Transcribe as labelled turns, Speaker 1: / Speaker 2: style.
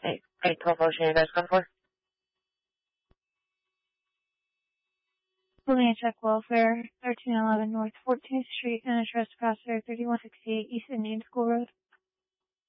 Speaker 1: 812 Ocean, you guys come for?
Speaker 2: Pulling a check welfare, 1311 North 14th Street, and a trespass 3168 East Indian School Road.